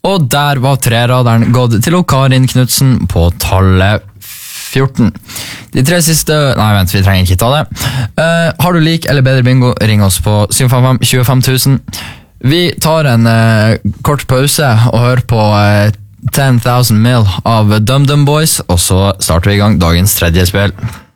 Og der var treraderen gått til Karin Knudsen på tallet 14. De tre siste... Nei, vent, vi trenger ikke ta det. Har du lik eller bedre bingo, ring oss på 755-25 000. Vi tar en kort pause og hører på 10,000 mil av Dum Dum Boys, og så starter vi i gang dagens tredje spill.